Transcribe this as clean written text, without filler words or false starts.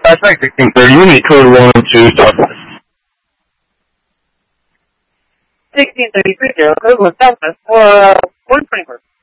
Flashback 1630, we need code 112 Southwest. 1633, code 1 Southwest for 124.